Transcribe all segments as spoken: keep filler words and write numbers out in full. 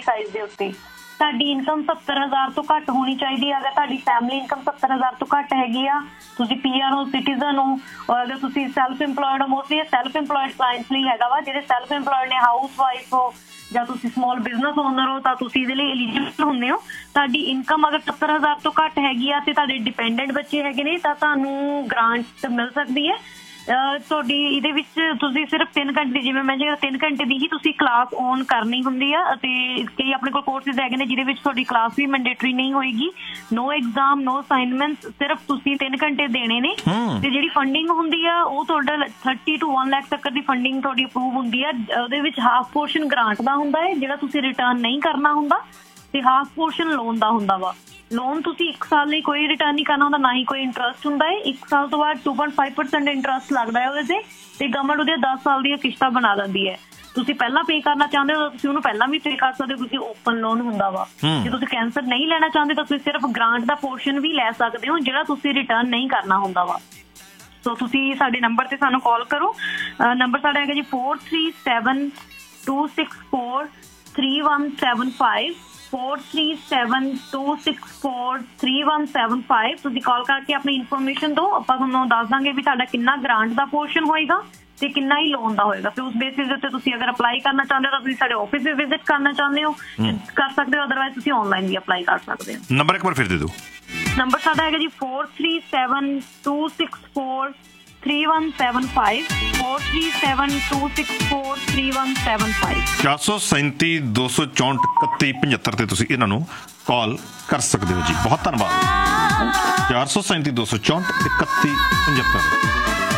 Family size के उत्ते ਤੁਹਾਡੀ ਇਨਕਮ ਸੱਤਰ ਹਜ਼ਾਰ ਤੋਂ ਘੱਟ ਹੋਣੀ ਚਾਹੀਦੀ ਹੈ। ਅਗਰ ਤੁਹਾਡੀ ਫੈਮਿਲੀ ਇਨਕਮ ਸੱਤਰ ਹਜ਼ਾਰ ਤੋਂ ਘੱਟ ਹੈਗੀ ਆ, ਤੁਸੀਂ ਪੀ ਆਰ ਹੋ, ਸਿਟੀਜ਼ਨ ਹੋ, ਔਰ ਅਗਰ ਤੁਸੀਂ ਸੈਲਫ ਇੰਪਲੋਇਡ ਹੋ, ਮੋਸਟਲੀ ਸੈਲਫ ਇੰਪਲੋਇਡ ਕਲਾਇੰਟਸ ਲਈ ਹੈਗਾ ਵਾ। ਜਿਹੜੇ ਸੈਲਫ ਇੰਪਲੋਇਡ ਨੇ, ਹਾਊਸ ਵਾਈਫ ਹੋ ਜਾਂ ਤੁਸੀਂ ਸਮਾਲ ਬਿਜ਼ਨਸ ਓਨਰ ਹੋ, ਤਾਂ ਤੁਸੀਂ ਇਹਦੇ ਲਈ ਐਲੀਜੀਬਲ ਹੁੰਦੇ ਹੋ। ਤੁਹਾਡੀ ਇਨਕਮ ਅਗਰ ਸੱਤਰ ਹਜ਼ਾਰ ਤੋਂ ਘੱਟ ਹੈਗੀ ਆ ਤੇ ਤੁਹਾਡੇ ਡਿਪੈਂਡੈਂਟ ਬੱਚੇ ਹੈਗੇ ਨੇ ਤਾਂ ਤੁਹਾਨੂੰ ਗ੍ਰਾਂਟ ਮਿਲ ਸਕਦੀ ਹੈ। ਤੁਹਾਡੀ ਇਹਦੇ ਵਿੱਚ ਤੁਸੀਂ ਸਿਰਫ ਤਿੰਨ ਘੰਟੇ ਦੀ, ਜਿਵੇਂ ਮੈਂ ਜਿਹੜਾ ਤਿੰਨ ਘੰਟੇ ਦੀ ਹੀ ਤੁਸੀਂ ਕਲਾਸ ਔਨ ਕਰਨੀ ਹੁੰਦੀ ਆ। ਅਤੇ ਕਈ ਆਪਣੇ ਕੋਲ ਕੋਰਸਿਸ ਹੈਗੇ ਨੇ ਜਿਹਦੇ ਵਿੱਚ ਤੁਹਾਡੀ ਕਲਾਸ ਵੀ ਮੈਂਡੇਟਰੀ ਨਹੀਂ ਹੋਏਗੀ, ਨੋ ਐਗਜ਼ਾਮ, ਨੋ ਅਸਾਈਨਮੈਂਟਸ, ਸਿਰਫ ਤੁਸੀਂ ਤਿੰਨ ਘੰਟੇ ਦੇਣੇ ਨੇ। ਤੇ ਜਿਹੜੀ ਫੰਡਿੰਗ ਹੁੰਦੀ ਆ ਉਹ ਤੁਹਾਡਾ ਥਰਟੀ ਟੂ ਵਨ ਲੱਖ ਤੱਕ ਦੀ ਫੰਡਿੰਗ ਤੁਹਾਡੀ ਅਪਰੂਵ ਹੁੰਦੀ ਆ। ਉਹਦੇ ਵਿੱਚ ਹਾਫ ਪੋਰਸ਼ਨ ਗ੍ਰਾਂਟ ਦਾ ਹੁੰਦਾ ਹੈ ਜਿਹੜਾ ਤੁਸੀਂ ਰਿਟਰਨ ਨਹੀਂ ਕਰਨਾ ਹੁੰਦਾ, ਤੇ ਹਾਫ ਪੋਰਸ਼ਨ ਲੋਨ ਦਾ ਹੁੰਦਾ ਵਾ। ਲੋਨ ਤੁਸੀਂ ਇੱਕ ਸਾਲ ਲਈ ਕੋਈ ਰਿਟਰਨ ਨਹੀਂ ਕਰਨਾ ਹੁੰਦਾ, ਨਾ ਹੀ ਕੋਈ ਇੰਟਰਸਟ ਹੁੰਦਾ ਹੈ। ਇੱਕ ਸਾਲ ਤੋਂ ਬਾਅਦ to point five percent interest ਲੱਗਦਾ ਹੈ ਉਹਦੇ ਤੇ, ਤੇ ਗਵਰਨਮੈਂਟ ਉਹਦੀਆਂ ਦਸ ਸਾਲ ਦੀਆਂ ਕਿਸ਼ਤਾਂ ਬਣਾ ਦਿੰਦੀ ਹੈ। ਤੁਸੀਂ ਪਹਿਲਾਂ ਪੇ ਕਰਨਾ ਚਾਹੁੰਦੇ ਹੋ ਤੁਸੀਂ ਉਹਨੂੰ ਪਹਿਲਾਂ ਵੀ ਪੇ ਕਰ ਸਕਦੇ ਹੋ, ਕਿਉਂਕਿ ਓਪਨ ਲੋਨ ਹੁੰਦਾ ਵਾ। ਜੇ ਤੁਸੀਂ ਕੈਂਸਲ ਨਹੀਂ ਲੈਣਾ ਚਾਹੁੰਦੇ ਤਾਂ ਤੁਸੀਂ ਸਿਰਫ ਗ੍ਰਾਂਟ ਦਾ ਪੋਰਸ਼ਨ ਵੀ ਲੈ ਸਕਦੇ ਹੋ ਜਿਹੜਾ ਤੁਸੀਂ ਰਿਟਰਨ ਨਹੀਂ ਕਰਨਾ ਹੁੰਦਾ ਵਾ। ਸੋ ਤੁਸੀਂ ਸਾਡੇ ਨੰਬਰ ਤੇ ਸਾਨੂੰ ਕਾਲ ਕਰੋ। ਨੰਬਰ ਸਾਡਾ ਹੈਗਾ ਜੀ four three seven two six four three one seven five four three seven to six four three one seven five. ਤੁਸੀਂ ਕਾਲ ਕਰਕੇ ਆਪਣੀ ਇਨਫੋਰਮੇਸ਼ਨ ਦਿਓ, ਆਪਾਂ ਤੁਹਾਨੂੰ ਦੱਸ ਦਾਂਗੇ ਵੀ ਤੁਹਾਡਾ ਕਿੰਨਾ ਗ੍ਰਾਂਟ ਦਾ ਪੋਰਸ਼ਨ ਹੋਏਗਾ ਤੇ ਕਿੰਨਾ ਹੀ ਲੋਨ ਦਾ ਹੋਏਗਾ। ਫਿਰ ਉਸ ਬੇਸਿਸ ਦੇ ਉੱਤੇ ਤੁਸੀਂ ਅਗਰ ਅਪਲਾਈ ਕਰਨਾ ਚਾਹੁੰਦੇ ਹੋ ਤਾਂ ਤੁਸੀਂ ਸਾਡੇ ਆਫਿਸ ਵੀ ਵਿਜ਼ਿਟ ਕਰਨਾ ਚਾਹੁੰਦੇ ਹੋ ਕਰ ਸਕਦੇ ਹੋ, ਅਦਰਵਾਈਜ਼ ਤੁਸੀਂ ਆਨਲਾਈਨ ਵੀ ਅਪਲਾਈ ਕਰ ਸਕਦੇ ਹੋ। ਨੰਬਰ ਇੱਕ ਵਾਰ ਫਿਰ ਦੇ ਦਿਓ। ਨੰਬਰ ਸਾਡਾ ਹੈਗਾ ਜੀ four three seven two six four three one seven five four three seven two six four three one seven five ਚਾਰ ਸੌ ਸੈਂਤੀ ਦੋ ਸੌ ਚੌਂਹਠ ਇਕੱਤੀ ਪਝੱਤਰ ਤੇ ਤੁਸੀਂ ਇਹਨਾਂ ਨੂੰ ਕਾਲ ਕਰ ਸਕਦੇ ਹੋ ਜੀ। ਬਹੁਤ ਧੰਨਵਾਦ। ਚਾਰ ਸੌ ਸੈਂਤੀ ਦੋ ਸੌ ਚੌਂਹਠ ਇਕੱਤੀ ਪਝੱਤਰ।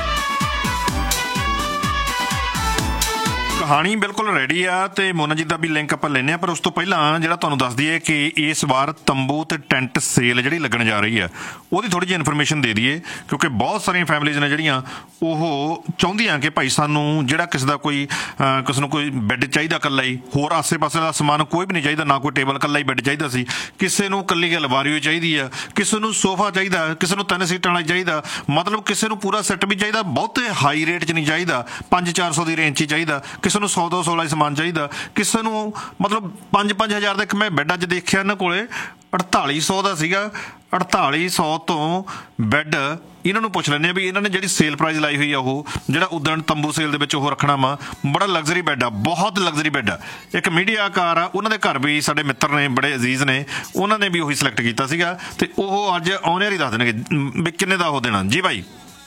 ਕਹਾਣੀ ਬਿਲਕੁਲ ਰੈਡੀ ਆ ਤੇ ਮੋਨਾ ਜੀ ਦਾ ਵੀ ਲਿੰਕ ਆਪਾਂ ਲੈਂਦੇ ਹਾਂ, ਪਰ ਉਸ ਤੋਂ ਪਹਿਲਾਂ ਜਿਹੜਾ ਤੁਹਾਨੂੰ ਦੱਸ ਦਈਏ ਕਿ ਇਸ ਵਾਰ ਤੰਬੂ ਤੇ ਟੈਂਟ ਸੇਲ ਜਿਹੜੀ ਲੱਗਣ ਜਾ ਰਹੀ ਆ ਉਹਦੀ ਥੋੜ੍ਹੀ ਜਿਹੀ ਇਨਫੋਰਮੇਸ਼ਨ ਦੇ ਦਈਏ, ਕਿਉਂਕਿ ਬਹੁਤ ਸਾਰੀਆਂ ਫੈਮਿਲੀਜ਼ ਨੇ ਜਿਹੜੀਆਂ ਉਹ ਚਾਹੁੰਦੀਆਂ ਕਿ ਭਾਈ ਸਾਨੂੰ ਜਿਹੜਾ ਕਿਸੇ ਦਾ ਕੋਈ ਕਿਸੇ ਨੂੰ ਕੋਈ ਬੈੱਡ ਚਾਹੀਦਾ ਇਕੱਲਾ ਹੀ, ਹੋਰ ਆਸੇ ਪਾਸੇ ਦਾ ਸਮਾਨ ਕੋਈ ਵੀ ਨਹੀਂ ਚਾਹੀਦਾ, ਨਾ ਕੋਈ ਟੇਬਲ ਇਕੱਲਾ ਹੀ ਬੈੱਡ ਚਾਹੀਦਾ ਸੀ, ਕਿਸੇ ਨੂੰ ਇਕੱਲੀ ਅਲਮਾਰੀ ਚਾਹੀਦੀ ਆ, ਕਿਸੇ ਨੂੰ ਸੋਫਾ ਚਾਹੀਦਾ, ਕਿਸੇ ਨੂੰ ਤਿੰਨ ਸੀਟਾਂ ਵਾਲਾ ਚਾਹੀਦਾ, ਮਤਲਬ ਕਿਸੇ ਨੂੰ ਪੂਰਾ ਸੈੱਟ ਵੀ ਚਾਹੀਦਾ, ਬਹੁਤੇ ਹਾਈ ਰੇਟ 'ਚ ਨਹੀਂ ਚਾਹੀਦਾ, ਪੰਜ ਚਾਰ ਸੌ ਦੀ ਰੇਂਜ 'ਚ ਚਾਹੀਦਾ, ਕਿਸੇ ਨੂੰ ਸੌ ਦੋ ਸੌ ਵਾਲਾ ਸਮਾਨ ਚਾਹੀਦਾ, ਕਿਸੇ ਨੂੰ ਮਤਲਬ ਪੰਜ ਪੰਜ ਹਜ਼ਾਰ ਦਾ। ਇੱਕ ਮੈਂ ਬੈੱਡ ਅੱਜ ਦੇਖਿਆ ਇਹਨਾਂ ਕੋਲੇ ਅੜਤਾਲੀ ਸੌ ਦਾ ਸੀਗਾ। ਅੜਤਾਲੀ ਸੌ ਤੋਂ ਬੈੱਡ ਇਹਨਾਂ ਨੂੰ ਪੁੱਛ ਲੈਂਦੇ ਆ ਵੀ ਇਹਨਾਂ ਨੇ ਜਿਹੜੀ ਸੇਲ ਪ੍ਰਾਈਜ਼ ਲਾਈ ਹੋਈ ਆ ਉਹ ਜਿਹੜਾ ਉਦਣ ਤੰਬੂ ਸੇਲ ਦੇ ਵਿੱਚ ਉਹ ਰੱਖਣਾ ਵਾ। ਬੜਾ ਲਗਜ਼ਰੀ ਬੈੱਡ ਆ, ਬਹੁਤ ਲਗਜ਼ਰੀ ਬੈੱਡ ਆ। ਇੱਕ ਮੀਡੀਆ ਕਾਰ ਆ, ਉਹਨਾਂ ਦੇ ਘਰ ਵੀ ਸਾਡੇ ਮਿੱਤਰ ਨੇ ਬੜੇ ਅਜ਼ੀਜ਼ ਨੇ, ਉਹਨਾਂ ਨੇ ਵੀ ਉਹੀ ਸਿਲੈਕਟ ਕੀਤਾ ਸੀਗਾ ਤੇ ਉਹ ਅੱਜ ਆਉਣੇ ਵਾਲੀ ਦੱਸ ਦੇਣਗੇ ਵੀ ਕਿੰਨੇ ਦਾ ਉਹ ਦੇਣਾ। ਜੀ ਭਾਈ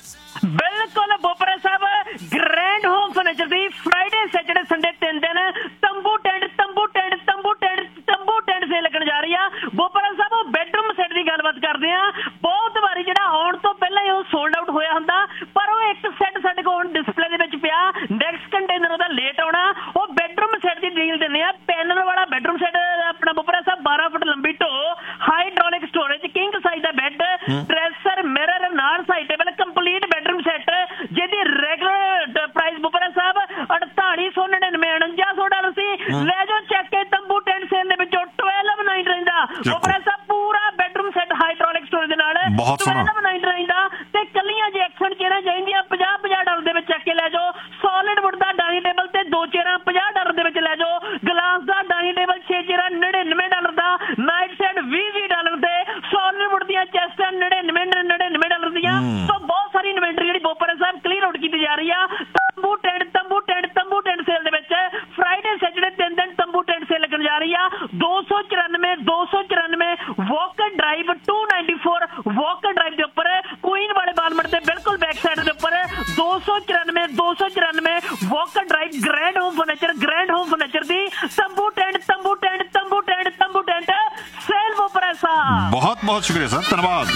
ਬਿਲਕੁਲ ਬੋਪਰਾ ਸਾਹਿਬ, ਗ੍ਰੈਂਡ ਹੋਮ ਫਰਨੀਚਰ ਦੀ ਫਰਾਈਡੇ ਸੈਟਰਡੇ ਸੰਡੇ ਤਿੰਨ ਦਿਨ ਤੰਬੂ ਟੈਂਟ ਤੰਬੂ ਟੈਂਟ ਤੰਬੂ ਟੈਂਟ ਤੰਬੂ ਟੈਂਟ ਸੇਲ ਲੱਗਣ ਜਾ ਰਹੀ ਆ। ਬੋਪਰਾ ਸਾਹਿਬ ਬੈਡਰੂਮ ਸੈੱਟ ਦੀ ਗੱਲਬਾਤ ਕਰਦੇ ਆ। ਬਹੁਤ ਵਾਰੀ ਜਿਹੜਾ ਆਉਣ ਤੋਂ ਪਹਿਲਾਂ ਹੀ ਉਹ ਸੋਲਡ ਆਊਟ ਹੋਇਆ ਹੁੰਦਾ, ਪਰ ਉਹ ਇੱਕ ਸੈੱਟ ਸਾਡੇ ਕੋਲ ਡਿਸਪਲੇ ਦੇ ਵਿੱਚ ਪਿਆ, ਨੈਕਸਟ ਕੰਟੇਨਰ ਉਹਦਾ ਲੇਟ ਆਉਣਾ। ਉਹ ਬੈਡਰੂਮ ਸੈੱਟ ਦੀ ਡੀਲ ਦਿੰਦੇ ਆ। ਪੈਨਲ ਵਾਲਾ ਬੈਡਰੂਮ ਸੈੱਟ ਆਪਣਾ ਬੋਪਰਾ ਸਾਹਿਬ ਬਾਰਾਂ ਫੁੱਟ ਲੰਬੀ ਢੋ, ਹਾਈਡ੍ਰੋਲਿਕ ਸਟੋਰੇਜ, ਕਿੰਗ ਸਾਈਜ਼ ਦਾ ਬੈੱਡ, ਡਰੈਸਰ, ਮਿਰਰ ਨਾਲ side table, complete bedroom set ਜਿਹਦੀ ਰੈਗੂਲਰ ਪ੍ਰਾਈਸ ਬੋਪਰਾ ਸਾਹਿਬ ਅੜਤਾਲੀ ਸੌ ਨੜਿਨਵੇਂ ਉਣੰਜਾ ਸੌ ਡਾਲਰ ਸੀ। ਲੈ ਜਾਓ ਚੱਕ ਕੇ ਤੰਬੂ ਟੈਂਟ ਸੇਲ ਦੇ ਵਿੱਚੋਂ ਟਵੈਲਵ ਨਾਈਨ ਰਹਿੰਦਾ ਬੋਪਰਾ ਸਾਹਿਬ ਪੂਰਾ ਬੈਡਰੂਮ ਸੈੱਟ ਹਾਈਡ੍ਰੋਲਿਕ ਸਟੋਰੇਜ ਦੇ ਨਾਲ ਟਵੈਲਵ ਨਾਈਨ ਰਹਿੰਦਾ। ਤੇ ਕੱਲੀਆਂ ਜੇ ਐਕਸਨ ਚੇਅਰਾਂ ਚਾਹੀਦੀਆਂ ਪੰਜਾਹ ਪੰਜਾਹ ਡਾਲਰ ਦੇ ਵਿੱਚ ਚੱਕ ਕੇ ਲੈ ਜਾਓ। ਸੋਲਿਡ ਵੁੱਡ ਦਾ ਡਾਈਨਿੰਗ ਟੇਬਲ ਤੇ ਦੋ ਚੇਅਰਾਂ ਪੰਜਾਹ ਡਾਲਰ ਦੇ ਵਿੱਚ ਲੈ ਜਾਓ। ਗਲਾਸ ਦਾ ਡਾਈਨਿੰਗ ਟੇਬਲ ਛੇ ਚੇਅਰਾਂ ਨੜਿਨਵੇਂ ਡਾਲਰ ਦਾ। ਨਾਈਟ ਸੈਟ ਵੀਹ ਵੀਹ ਡਾਲਰ ਦੇ। ਸੋਲਿਡ ਵੁੱਡ ਦੀਆਂ ਚੈਸਟਾਂ ਨੜਿਨਵੇਂ ਨੜਿਨਵੇਂ ਡਾਲਰ ਦੀਆਂ। ਸੋ ਬਹੁਤ ਸਾਰੀ ਇਨਵੈਂਟਰੀ ਜਿਹੜੀ ਬੋਪਰਾ ਸਾਹਿਬ ਕਲੀਅਰ ਆਊਟ ਕੀਤੀ ਜਾ ਰਹੀ ਆ। ਤੰਬੂ ਟੈਂਟ ਤੰਬੂ ਟੈਂਟ ਤੰਬੂ ਟੈਂਟ ਸੇਲ ਦੇ ਵਿੱਚ ਫਰਾਈਡੇ ਸੈਟਰਡੇ ਤਿੰਨ ਦਿਨ ਤੰਬੂ ਟੈਂਟ ਸੇਲ ਲੱਗਣ ਜਾ ਰਹੀ ਆ। ਦੋ ਸੌ ਚੁਰਾਨਵੇਂ ਦੋ ਸੌ ਚੁਰਾਨਵੇਂ Walker drive to ninety four Walker drive ਦੇ ਉੱਪਰ ਕੁਈਨ ਵਾਲੇ ਬਾਲਮਟ ਦੇ ਬਿਲਕੁਲ ਬੈਕ ਸਾਈਡ ਦੇ ਉੱਪਰ ਦੋ ਸੌ ਚੁਰਾਨਵੇਂ ਦੋ ਸੌ ਚੁਰਾਨਵੇਂ Walker drive grand home furniture grand home furniture ਦੀ ਤੰਬੂ ਟੈਂਟ ਤੰਬੂ ਟੈਂਟ ਤੰਬੂ ਟੈਂਟ ਤੰਬੂ ਟੈਂਟ ਸੇਲ ਬੋਪਰਾ ਸਾਹਿਬ। ਬਹੁਤ ਬਹੁਤ ਸ਼ੁਕਰੀਆ ਸਰ, ਧੰਨਵਾਦ।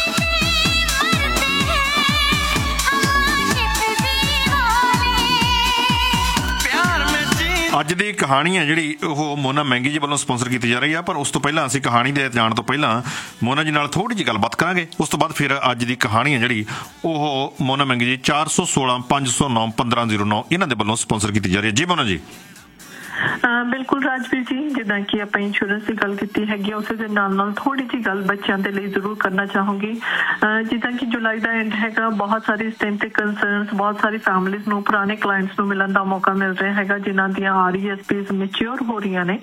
ਅੱਜ ਦੀ ਕਹਾਣੀ ਹੈ ਜਿਹੜੀ ਉਹ ਮੋਨਾ ਮਹਿੰਗੀ ਜੀ ਵੱਲੋਂ ਸਪਾਂਸਰ ਕੀਤੀ ਜਾ ਰਹੀ ਆ, ਪਰ ਉਸ ਤੋਂ ਪਹਿਲਾਂ ਅਸੀਂ ਕਹਾਣੀ ਦੇ ਜਾਣ ਤੋਂ ਪਹਿਲਾਂ ਮੋਨਾ ਜੀ ਨਾਲ ਥੋੜ੍ਹੀ ਜਿਹੀ ਗੱਲਬਾਤ ਕਰਾਂਗੇ। ਉਸ ਤੋਂ ਬਾਅਦ ਫਿਰ ਅੱਜ ਦੀ ਕਹਾਣੀ ਹੈ ਜਿਹੜੀ ਉਹ ਮੋਨਾ ਮਹਿੰਗੀ ਜੀ ਚਾਰ ਸੌ ਸੋਲਾਂ ਪੰਜ ਸੌ ਨੌ ਪੰਦਰਾਂ ਜ਼ੀਰੋ ਨੌ ਇਹਨਾਂ ਦੇ ਵੱਲੋਂ ਸਪਾਂਸਰ ਕੀਤੀ ਜਾ ਰਹੀ ਹੈ। ਜੀ ਮੋਨਾ ਜੀ। ਬਿਲਕੁਲ ਰਾਜਵੀਰ ਜੀ, ਜਿੱਦਾਂ ਕਿ ਆਪਾਂ ਇੰਸ਼ੋਰੈਂਸ ਦੀ ਗੱਲ ਕੀਤੀ ਹੈਗੀ, ਉਸੇ ਦੇ ਨਾਲ ਨਾਲ ਥੋੜੀ ਜਿਹੀ ਗੱਲ ਬੱਚਿਆਂ ਦੇ ਲਈ ਜ਼ਰੂਰ ਕਰਨਾ ਚਾਹੂੰਗੀ। ਜਿੱਦਾਂ ਕਿ ਜੁਲਾਈ ਦਾ ਐਂਡ ਹੈਗਾ, ਬਹੁਤ ਸਾਰੀ ਇਸ ਟਾਈਮ ਤੇ ਕੰਸਰਨਸ, ਬਹੁਤ ਸਾਰੀ ਫੈਮਿਲੀਜ਼ ਨੂੰ, ਪੁਰਾਣੇ ਕਲਾਇੰਟਸ ਨੂੰ ਮਿਲਣ ਦਾ ਮੌਕਾ ਮਿਲ ਰਿਹਾ ਹੈਗਾ ਜਿਨ੍ਹਾਂ ਦੀਆਂ R E S peas mature ਹੋ ਰਹੀਆਂ ਨੇ।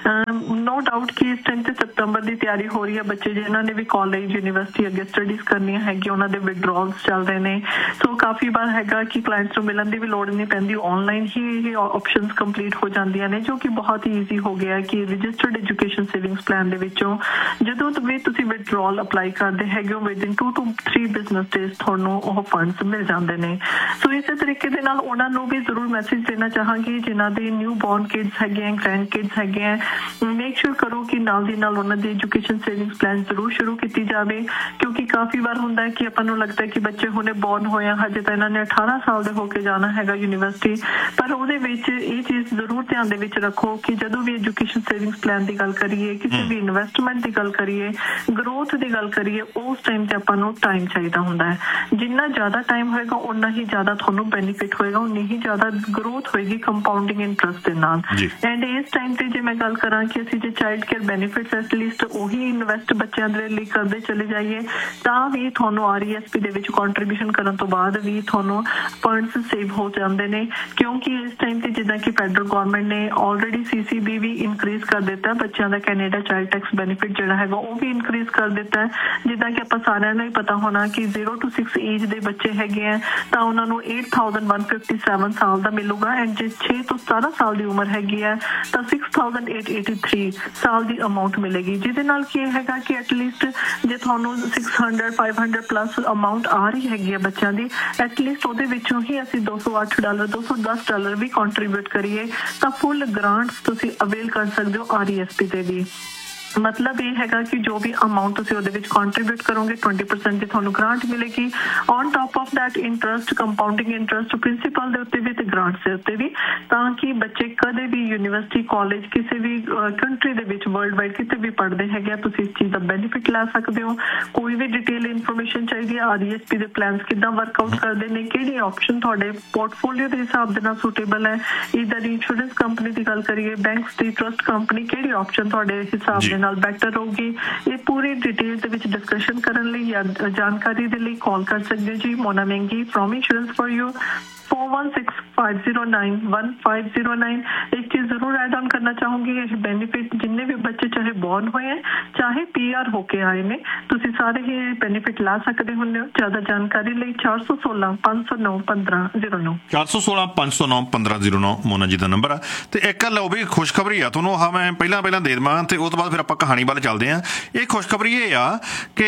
ਨੋ ਡਾਊਟ ਕਿ ਇਸ ਟਾਈਮ ਤੇ ਸਤੰਬਰ ਦੀ ਤਿਆਰੀ ਹੋ ਰਹੀ ਹੈ। ਬੱਚੇ ਜਿਨ੍ਹਾਂ ਨੇ ਵੀ ਕਾਲਜ ਯੂਨੀਵਰਸਿਟੀ ਅੱਗੇ ਸਟੱਡੀਜ਼ ਕਰਨੀਆਂ ਹੈਗੀਆਂ, ਉਹਨਾਂ ਦੇ ਵਿਡਰੋਲਸ ਚੱਲ ਰਹੇ ਨੇ। ਸੋ ਕਾਫੀ ਵਾਰ ਹੈਗਾ ਕਿ ਕਲਾਇੰਟਸ ਨੂੰ ਮਿਲਣ ਦੀ ਵੀ ਲੋੜ ਨਹੀਂ ਪੈਂਦੀ, ਆਨਲਾਈਨ ਹੀ ਇਹ ਆਪਸ਼ਨਸ ਕੰਪਲੀਟ ਹੋ ਜਾਂਦੀਆਂ ਨੇ, ਜੋ ਕਿ ਬਹੁਤ ਹੀ ਈਜ਼ੀ ਹੋ ਗਿਆ ਕਿ ਰਜਿਸਟਰਡ ਐਜੂਕੇਸ਼ਨ ਸੇਵਿੰਗਸ ਪਲਾਨ ਦੇ ਵਿੱਚੋਂ ਜਦੋਂ ਵੀ ਤੁਸੀਂ ਵਿਡਰੋਲ ਅਪਲਾਈ ਕਰਦੇ ਹੈਗੇ ਹੋ, within to two three business days ਤੁਹਾਨੂੰ ਉਹ ਫੰਡਸ ਮਿਲ ਜਾਂਦੇ ਨੇ। ਸੋ ਇਸੇ ਤਰੀਕੇ ਦੇ ਨਾਲ ਉਹਨਾਂ ਨੂੰ ਵੀ ਜ਼ਰੂਰ ਮੈਸੇਜ ਦੇਣਾ ਚਾਹਾਂਗੀ ਜਿਨ੍ਹਾਂ ਦੇ ਨਿਊ ਬੋਰਨ ਕਿਡਸ ਹੈਗੇ ਹੈ, ਗ੍ਰੈਂਡ ਕਿਡਸ ਹੈਗੇ ਹੈ, ਮੇਕ ਸ਼ੋਰ ਕਰੋ ਕਿ ਨਾਲ ਦੀ ਨਾਲ ਉਹਨਾਂ ਦੀ ਐਜੂਕੇਸ਼ਨ ਸੇਵਿੰਗਸ ਪਲਾਨ ਜ਼ਰੂਰ ਸ਼ੁਰੂ ਕੀਤੀ ਜਾਵੇ। ਕਿਉਂਕਿ ਕਾਫੀ ਵਾਰ ਹੁੰਦਾ ਹੈ ਕਿ ਆਪਾਂ ਨੂੰ ਲੱਗਦਾ ਹੈ ਕਿ ਬੱਚੇ ਹੁਣੇ ਬੋਰਨ ਹੋਏ ਆ, ਹਜੇ ਤਾਂ ਇਹਨਾਂ ਨੇ ਅਠਾਰਾਂ ਸਾਲ ਦੇ ਹੋ ਕੇ ਜਾਣਾ ਹੈਗਾ ਯੂਨੀਵਰਸਿਟੀ, ਪਰ ਉਹਦੇ ਵਿੱਚ ਇਹ ਚੀਜ਼ ਜ਼ਰੂਰ ਧਿਆਨ ਦੇ ਵਿੱਚ ਰੱਖੋ ਕਿ ਜਦੋਂ ਵੀ ਐਜੂਕੇਸ਼ਨ ਸੇਵਿੰਗਸ ਪਲਾਨ ਦੀ ਗੱਲ ਕਰੀਏ, ਕਿਸੇ ਵੀ ਇਨਵੈਸਟਮੈਂਟ ਦੀ ਗੱਲ ਕਰੀਏ, ਗਰੋਥ ਦੀ ਗੱਲ ਕਰੀਏ, ਉਸ ਟਾਈਮ ਤੇ ਆਪਾਂ ਨੂੰ ਟਾਈਮ ਚਾਹੀਦਾ ਹੁੰਦਾ ਹੈ। ਜਿੰਨਾ ਜ਼ਿਆਦਾ ਟਾਈਮ ਹੋਏਗਾ ਉਨਾ ਹੀ ਜ਼ਿਆਦਾ ਤੁਹਾਨੂੰ ਬੈਨੀਫਿਟ ਹੋਏਗਾ, ਉਨੀ ਹੀ ਜ਼ਿਆਦਾ ਗਰੋਥ ਹੋਏਗੀ ਕੰਪਾਊਂਡਿੰਗ ਇੰਟਰਸਟ ਦੇ ਨਾਲ। ਐਂਡ ਇਸ ਟਾਈਮ ਤੇ ਜੇ ਮੈਂ ਗੱਲ ਕਰਾਂ ਕਿ ਅਸੀਂ ਜੇ ਚਾਈਲਡ ਕੇਅਰ ਬੈਨੀਫਿਟਸ ਐਟਲੀਸਟ ਉਹੀ ਇਨਵੈਸਟ ਬੱਚਿਆਂ ਦੇ ਲਈ ਕਰਦੇ ਚਲੇ ਜਾਈਏ ਤਾਂ ਵੀ ਤੁਹਾਨੂੰ ਆਰ ਈ ਐਸ ਪੀ ਦੇ ਵਿੱਚ ਕੰਟਰੀਬਿਊਸ਼ਨ ਕਰਨ ਤੋਂ ਬਾਅਦ ਵੀ ਤੁਹਾਨੂੰ ਫੰਡਸ ਸੇਵ ਹੋ ਜਾਂਦੇ ਨੇ। ਕਿਉਂਕਿ ਇਸ ਟਾਈਮ ਤੇ ਜਿੱਦਾਂ ਕਿ ਫੈਡਰਲ ਗਵਰਨਮੈਂਟ ਨੇ ਆਲਰੇਡੀ ਸੀ ਸੀ ਬੀ ਵੀ ਇਨਕਰੀਜ਼ ਕਰ ਦਿੱਤਾ, ਬੱਚਿਆਂ ਦਾ ਕੈਨੇਡਾ ਚਾਈਲਡ ਟੈਕਸ ਬੈਨੀਫਿਟ ਜਿਹੜਾ ਹੈਗਾ ਉਹ ਵੀ ਇਨਕਰੀਜ਼ ਕਰ ਦਿੱਤਾ ਹੈ। ਜਿੱਦਾਂ ਕਿ ਆਪਾਂ ਸਾਰਿਆਂ ਨੂੰ ਹੀ ਪਤਾ ਹੋਣਾ ਕਿ ਜ਼ੀਰੋ ਟੂ ਸਿਕਸ ਏਜ ਦੇ ਬੱਚੇ ਹੈਗੇ ਆ ਤਾਂ ਉਹਨਾਂ ਨੂੰ eight thousand one hundred fifty-seven ਸਾਲ ਦਾ ਮਿਲੂਗਾ, ਐਂਡ ਜੇ ਛੇ ਤੋਂ ਸਤਾਰਾਂ ਸਾਲ ਦੀ ਉਮਰ ਹੈਗੀ ਹੈ ਤਾਂ six thousand eight hundred eighty-three ਸਾਲ ਦੀ ਅਮਾਊਂਟ ਮਿਲੇਗੀ, ਜਿਹਦੇ ਨਾਲ ਕੀ ਹੈਗਾ ਕਿ ਐਟਲੀਸਟ ਜੇ ਤੁਹਾਨੂੰ six hundred five hundred plus amount ਆ ਰਹੀ ਹੈਗੀ ਹੈ ਬੱਚਿਆਂ ਦੀ, ਐਟਲੀਸਟ ਉਹਦੇ ਵਿੱਚੋਂ ਹੀ ਅਸੀਂ ਦੋ ਸੌ ਅੱਠ ਡਾਲਰ ਦੋ ਸੌ ਦਸ ਡਾਲਰ ਵੀ ਕੰਟਰੀਬਿਊਟ ਕਰੀਏ ਤਾਂ ਫੁੱਲ ਗ੍ਰਾਂਟਸ ਤੁਸੀਂ ਅਵੇਲ ਕਰ ਸਕਦੇ ਹੋ ਆਰ ਈ ਐਸ ਪੀ ਤੇ ਵੀ। ਮਤਲਬ ਇਹ ਹੈਗਾ ਕਿ ਜੋ ਵੀ ਅਮਾਊਂਟ ਤੁਸੀਂ ਉਹਦੇ ਵਿੱਚ ਕੰਟਰੀਬਿਊਟ ਕਰੋਗੇ twenty percent ਦੀ ਤੁਹਾਨੂੰ ਗ੍ਰਾਂਟ ਮਿਲੇਗੀ। On top of that interest, compounding interest principal ਦੇ ਉੱਤੇ ਵੀ ਤੇ ਗ੍ਰਾਂਟਸ ਦੇ ਉੱਤੇ ਵੀ, ਤਾਂ ਕਿ ਬੱਚੇ ਕਦੇ ਵੀ ਯੂਨੀਵਰਸਿਟੀ, ਕਾਲਜ, ਕਿਸੇ ਵੀ ਕੰਟਰੀ ਦੇ ਵਿੱਚ ਵਰਲਡ ਵਾਈਡ ਕਿਤੇ ਵੀ ਪੜ੍ਹਦੇ ਹੈਗੇ ਆ, ਤੁਸੀਂ ਇਸ ਚੀਜ਼ ਦਾ ਬੈਨੀਫਿਟ ਲੈ ਸਕਦੇ ਹੋ। ਕੋਈ ਵੀ ਡਿਟੇਲ ਇਨਫੋਰਮੇਸ਼ਨ ਚਾਹੀਦੀ ਹੈ, ਆਰ ਈ ਐਸ ਪੀ ਦੇ ਪਲਾਨਸ ਕਿੱਦਾਂ ਵਰਕਆਊਟ ਕਰਦੇ ਨੇ, ਕਿਹੜੀ ਆਪਸ਼ਨ ਤੁਹਾਡੇ ਪੋਰਟਫੋਲੀਓ ਦੇ ਹਿਸਾਬ ਦੇ ਨਾਲ ਸੁਟੇਬਲ ਹੈ, ਇਧਰ ਇੰਸ਼ੋਰੈਂਸ ਕੰਪਨੀ ਦੀ ਗੱਲ ਕਰੀਏ, ਬੈਂਕਸ ਦੀ, ਟਰਸਟ ਕੰਪਨੀ, ਕਿਹੜੀ ਆਪਸ਼ਨ ਤੁਹਾਡੇ ਹਿਸਾਬ ਦੇ ਨਾਲ ਬੈਟਰ ਹੋਊਗੀ, ਇਹ ਪੂਰੀ ਡਿਟੇਲ ਦੇ ਵਿੱਚ ਡਿਸਕਸ਼ਨ ਕਰਨ ਲਈ ਜਾਂ ਜਾਣਕਾਰੀ ਦੇ ਲਈ ਕਾਲ ਕਰ ਸਕਦੇ ਹੋ ਜੀ। ਮੋਨਾ ਮਹਿੰਗੀ from insurance for you four one six five zero nine one five zero nine। एक चीज जरूर ऐड ऑन करना चाहूंगी, ये बेनिफिट जिन्ने भी बच्चे चाहे बॉर्न होए हैं चाहे पी आर होके आए ने, तुसी सारे ही बेनिफिट ला सकते हो। ज्यादा जानकारी ਲਈ ਚਾਰ ਸੌ ਸੋਲਾਂ ਪੰਜ ਸੌ ਨੌ ਪੰਦਰਾਂ ਜ਼ੀਰੋ ਨੌ ਚਾਰ ਸੌ ਸੋਲਾਂ ਪੰਜ ਸੌ ਨੌ ਪੰਦਰਾਂ ਜ਼ੀਰੋ ਨੌ ਮੋਨਾ ਜੀ ਦਾ ਨੰਬਰ ਆ। ਤੇ ਇੱਕ ਗੱਲ ਉਹ ਵੀ ਖੁਸ਼ਖਬਰੀ ਆ ਤੁਹਾਨੂੰ, ਹਾਂ ਮੈਂ ਪਹਿਲਾਂ ਪਹਿਲਾਂ ਦੇ ਦੇਵਾਂ ਤੇ ਉਹ ਤੋਂ ਬਾਅਦ ਫਿਰ ਆਪਾਂ ਕਹਾਣੀ ਵੱਲ ਚੱਲਦੇ ਹਾਂ। ਇਹ ਖੁਸ਼ਖਬਰੀ ਇਹ ਆ ਕਿ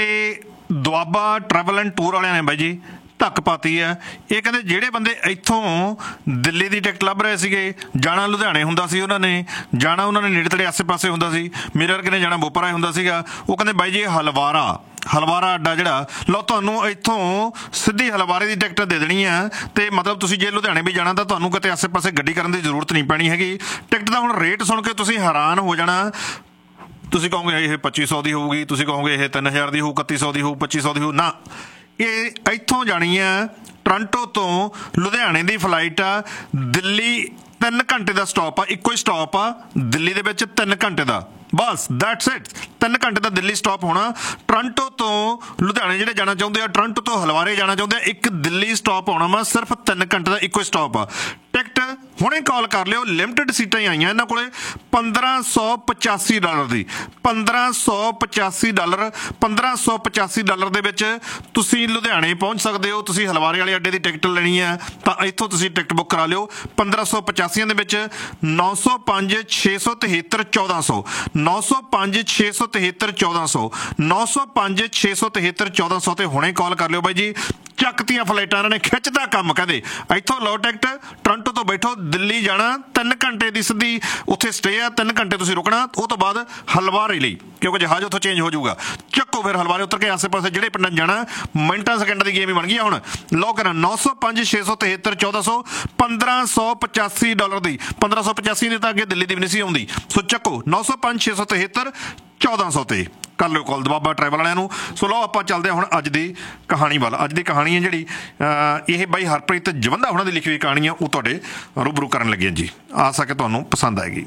ਦੁਆਬਾ ਟਰੈਵਲ ਐਂਡ ਟੂਰ ਵਾਲਿਆਂ ਨੇ ਬਾਈ ਜੀ ਧੱਕ ਪਾਤੀ ਆ। ਇਹ ਕਹਿੰਦੇ ਜਿਹੜੇ ਬੰਦੇ ਇੱਥੋਂ ਦਿੱਲੀ ਦੀ ਟਿਕਟ ਲੱਭ ਰਹੇ ਸੀਗੇ, ਜਾਣਾ ਲੁਧਿਆਣੇ ਹੁੰਦਾ ਸੀ, ਉਹਨਾਂ ਨੇ ਜਾਣਾ ਉਹਨਾਂ ਨੇ ਨੇੜੇ ਤੇੜੇ ਆਸੇ ਪਾਸੇ ਹੁੰਦਾ ਸੀ, ਮੇਰੇ ਵਰਗੇ ਨੇ ਜਾਣਾ ਬੋਪਰਾ ਹੁੰਦਾ ਸੀਗਾ, ਉਹ ਕਹਿੰਦੇ ਬਾਈ ਜੀ ਇਹ ਹਲਵਾਰਾ ਹਲਵਾਰਾ ਅੱਡਾ ਜਿਹੜਾ ਲਓ ਤੁਹਾਨੂੰ ਇੱਥੋਂ ਸਿੱਧੀ ਹਲਵਾਰੇ ਦੀ ਟਿਕਟ ਦੇ ਦੇਣੀ ਆ, ਤੇ ਮਤਲਬ ਤੁਸੀਂ ਜੇ ਲੁਧਿਆਣੇ ਵੀ ਜਾਣਾ ਤਾਂ ਤੁਹਾਨੂੰ ਕਿਤੇ ਆਸੇ ਪਾਸੇ ਗੱਡੀ ਕਰਨ ਦੀ ਜ਼ਰੂਰਤ ਨਹੀਂ ਪੈਣੀ ਹੈਗੀ। ਟਿਕਟ ਦਾ ਹੁਣ ਰੇਟ ਸੁਣ ਕੇ ਤੁਸੀਂ ਹੈਰਾਨ ਹੋ ਜਾਣਾ। ਤੁਸੀਂ ਕਹੋਗੇ ਇਹ ਪੱਚੀ ਸੌ ਦੀ ਹੋਊਗੀ, ਤੁਸੀਂ ਕਹੋਗੇ ਇਹ ਤਿੰਨ ਹਜ਼ਾਰ ਦੀ ਹੋਊ, ਇਕੱਤੀ ਸੌ ਦੀ ਹੋਊ, ਪੱਚੀ ਸੌ ਦੀ ਹੋਊ। ਨਾ, ਇਹ ਇੱਥੋਂ ਜਾਣੀ ਆ ਟੋਰਾਂਟੋ ਤੋਂ ਲੁਧਿਆਣੇ ਦੀ ਫਲਾਈਟ ਆ, ਦਿੱਲੀ ਤਿੰਨ ਘੰਟੇ ਦਾ ਸਟਾਪ ਆ, ਇੱਕੋ ਹੀ ਸਟਾਪ ਆ ਦਿੱਲੀ ਦੇ ਵਿੱਚ ਤਿੰਨ ਘੰਟੇ ਦਾ, ਬਸ ਦੈਟਸ ਇਟ। ਤਿੰਨ ਘੰਟੇ ਦਾ ਦਿੱਲੀ ਸਟਾਪ ਹੋਣਾ। ਟੋਰਾਂਟੋ ਤੋਂ ਲੁਧਿਆਣੇ ਜਿਹੜੇ ਜਾਣਾ ਚਾਹੁੰਦੇ ਆ, ਟੋਰਾਂਟੋ ਤੋਂ ਹਲਵਾਰੇ ਜਾਣਾ ਚਾਹੁੰਦੇ ਆ, ਇੱਕ ਦਿੱਲੀ ਸਟਾਪ ਹੋਣਾ ਵਾ, ਸਿਰਫ ਤਿੰਨ ਘੰਟੇ ਦਾ ਇੱਕੋ ਹੀ ਸਟਾਪ ਆ। ਟਿਕਟ ਹੁਣੇ ਕਾਲ ਕਰ ਲਿਓ, ਲਿਮਟਿਡ ਸੀਟਾਂ ਹੀ ਆਈਆਂ ਇਹਨਾਂ ਕੋਲੇ। ਪੰਦਰਾਂ ਸੌ ਪਚਾਸੀ ਡਾਲਰ ਦੀ ਪੰਦਰਾਂ ਸੌ ਪਚਾਸੀ ਡਾਲਰ ਪੰਦਰਾਂ ਸੌ ਪਚਾਸੀ ਡਾਲਰ ਦੇ ਵਿੱਚ ਤੁਸੀਂ ਲੁਧਿਆਣੇ ਪਹੁੰਚ ਸਕਦੇ ਹੋ। ਤੁਸੀਂ ਹਲਵਾਰੇ ਵਾਲੇ ਅੱਡੇ ਦੀ ਟਿਕਟ ਲੈਣੀ ਹੈ ਤਾਂ ਇੱਥੋਂ ਤੁਸੀਂ ਟਿਕਟ ਬੁੱਕ ਕਰਾ ਲਿਓ। ਪੰਦਰਾਂ ਸੌ ਪਚਾਸੀਆਂ ਦੇ ਵਿੱਚ ਨੌ ਸੌ ਪੰਜ ਛੇ ਸੌ ਤਿਹੱਤਰ ਚੌਦਾਂ ਸੌ ਨੌ ਸੌ ਪੰਜ ਛੇ ਸੌ ਤਿਹੱਤਰ ਚੌਦਾਂ ਸੌ ਨੌ ਸੌ ਪੰਜ ਛੇ ਸੌ ਤਿਹੱਤਰ ਚੌਦਾਂ ਸੌ ਤੇ ਹੁਣੇ ਕਾਲ ਕਰ ਲਿਓ ਬਾਈ ਜੀ। ਚੱਕਤੀਆਂ ਫਲਾਈਟਾਂ ਇਹਨਾਂ ਨੇ, ਖਿੱਚਦਾ ਕੰਮ। ਕਹਿੰਦੇ ਇੱਥੋਂ ਲਓ ਟਿਕਟ, ਟੋਰਾਂਟੋ ਤੋਂ ਬੈਠੋ, ਦਿੱਲੀ ਜਾਣਾ, ਤਿੰਨ ਘੰਟੇ ਦੀ ਸਿੱਧੀ ਉੱਥੇ ਸਟੇ ਆ, ਤਿੰਨ ਘੰਟੇ ਤੁਸੀਂ ਰੁਕਣਾ, ਉਹ ਤੋਂ ਬਾਅਦ ਹਲਵਾਰੇ ਲਈ, ਕਿਉਂਕਿ ਜਹਾਜ਼ ਉੱਥੋਂ ਚੇਂਜ ਹੋ ਜਾਊਗਾ। ਚੱਕੋ ਫਿਰ ਹਲਵਾਰੇ ਉਤਰ ਕੇ ਆਸੇ ਪਾਸੇ ਜਿਹੜੇ ਪਿੰਡਾਂ ਜਾਣਾ, ਮਿੰਟਾਂ ਸੈਕਿੰਡਾਂ ਦੀ ਗੇਮ ਹੀ ਬਣ ਗਈ ਹੁਣ। ਲਓ ਕਰਾਂ ਨੌ ਸੌ ਪੰਜ ਛੇ ਸੌ ਤਿਹੱਤਰ ਚੌਦਾਂ ਸੌ ਪੰਦਰਾਂ ਸੌ ਪਚਾਸੀ ਡਾਲਰ ਦੀ ਪੰਦਰਾਂ ਸੌ ਪਚਾਸੀ ਦੀ ਤਾਂ ਅੱਗੇ ਦਿੱਲੀ ਦੀ ਵੀ ਨਹੀਂ ਸੀ ਆਉਂਦੀ। ਸੋ ਚੱਕੋ ਨੌ ਸੌ ਪੰਜ ਛੇ ਸੌ ਤਿਹੱਤਰ ਚੌਦਾਂ ਸੌ ਤੇ ਕਰ ਲਿਓ ਕਾਲ ਦੁਆਬਾ ਟਰੈਵਲ ਵਾਲਿਆਂ ਨੂੰ। ਸੋ ਲਓ ਆਪਾਂ ਚੱਲਦੇ ਹਾਂ ਹੁਣ ਅੱਜ ਦੀ ਕਹਾਣੀ ਵੱਲ। ਅੱਜ ਦੀ ਕਹਾਣੀ ਹੈ ਜਿਹੜੀ ਇਹ ਬਾਈ ਹਰਪ੍ਰੀਤ ਜਵੰਦਾ ਉਹਨਾਂ ਦੀ ਲਿਖੀ ਹੋਈ ਕਹਾਣੀ ਆ, ਉਹ ਤੁਹਾਡੇ ਰੂਬਰੂ ਕਰਨ ਲੱਗੇ ਜੀ। ਆ ਸਕੇ ਤੁਹਾਨੂੰ ਪਸੰਦ ਆਏਗੀ।